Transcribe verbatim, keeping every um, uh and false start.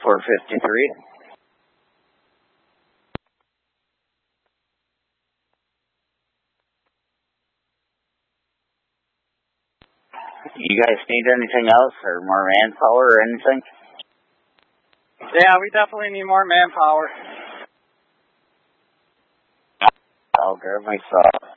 four fifty-three. You guys need anything else or more manpower or anything? Yeah, we definitely need more manpower. I'll grab my saw.